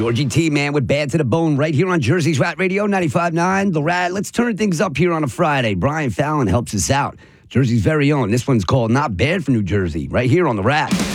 Georgie T, man, with Bad to the Bone right here on Jersey's Rat Radio, 95.9 The Rat. Let's turn things up here on a Friday. Brian Fallon helps us out. Jersey's very own. This one's called Not Bad for New Jersey, right here on The Rat.